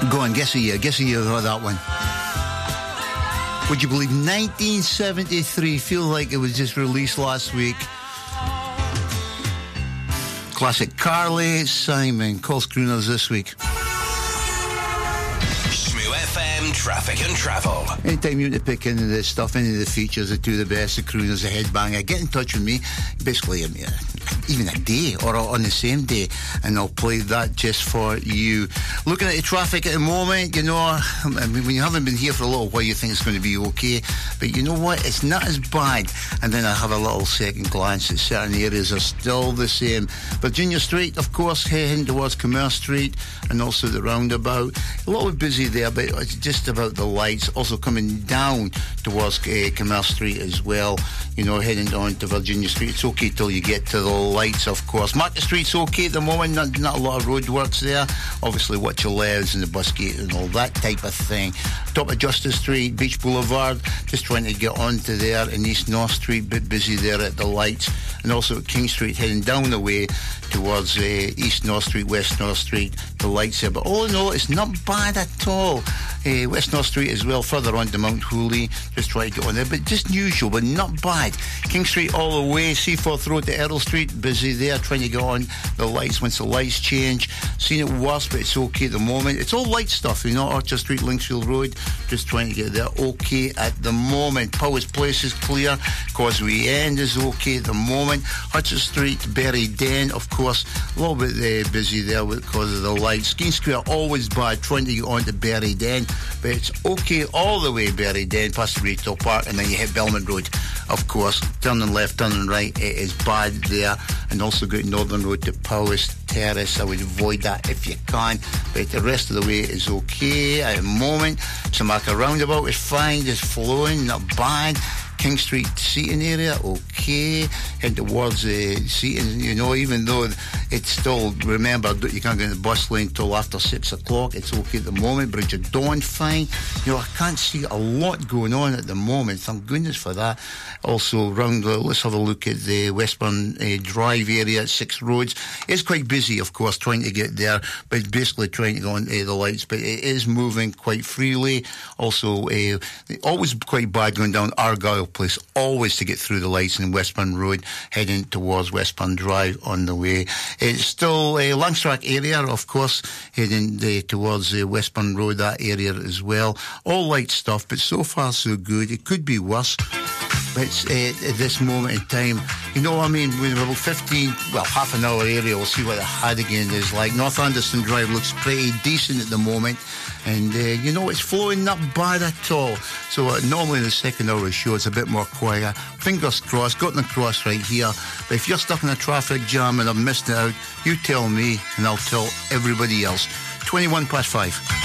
Go on, guess a year got that one. Would you believe 1973? Feel like it was just released last week. Classic. Carly Simon calls crooners this week. Shmoo FM Traffic and Travel. Anytime you want to pick into this stuff, any of the features, the two the best, the crooners, the headbanger, get in touch with me. Basically, even a day or on the same day, and I'll play that just for you. Looking at the traffic at the moment, you know, I mean, when you haven't been here for a little while, you think it's going to be okay, but you know what, it's not as bad. And then I have a little second glance at certain areas are still the same. Virginia Street, of course, heading towards Commerce Street, and also the roundabout, a little bit busy there, but it's just about the lights. Also coming down towards Commerce Street as well, you know, heading on to Virginia Street. It's okay till you get to the lights, of course. Market Street's okay at the moment, not a lot of roadworks there. Obviously watch your levels and the bus gate and all that type of thing. Top of Justice Street, Beach Boulevard, just trying to get onto there, and East North Street, bit busy there at the lights, and also at King Street heading down the way towards East North Street, West North Street, the lights there, but all in all it's not bad at all. West North Street as well, further on to Mount Hooley, just try to get on there, but just usual, but not bad. King Street all the way, Seaforth Road to Earl Street, busy there, trying to get on the lights once the lights change. Seen it worse, but it's okay at the moment. It's all light stuff, you know. Archer Street, Linksfield Road, just trying to get there, okay at the moment. Powers Place is clear, Causeway End is okay at the moment. Hutchison Street, Berry Den, of course, a little bit busy there because of the lights. Skene Square, always bad, trying to get on to Berry Den, but it's okay all the way Berry Den, past the Retail Park, and then you hit Belmont Road, of course. Turning left, turning right, it is bad there, and also go to Northern Road to Powis Terrace. I would avoid that if you can, but the rest of the way is okay at the moment. Samaka Roundabout is fine, just flowing, not bad. King Street seating area, okay. Head towards seating, you know, even though it's still, remember, you can't get in the bus lane till after 6 o'clock. It's okay at the moment. Bridge of Dawn, fine. You know, I can't see a lot going on at the moment. Thank goodness for that. Also, let's have a look at the Westburn Drive area at Six Roads. It's quite busy, of course, trying to get there, but it's basically trying to go on the lights, but it is moving quite freely. Also, always quite bad going down Argyle Place, always to get through the lights in Westburn Road, heading towards Westburn Drive on the way. It's still a Langstrack area, of course, heading towards Westburn Road, that area as well. All light stuff, but so far so good. It could be worse, but at this moment in time, you know what I mean, we're about half an hour area, we'll see what the Hadigan is like. North Anderson Drive looks pretty decent at the moment, and you know, it's flowing not bad at all. So normally in the second hour of the show it's a bit more quiet. Fingers crossed, got the cross right here. But if you're stuck in a traffic jam and I've missed it out, you tell me and I'll tell everybody else. 21 past 5.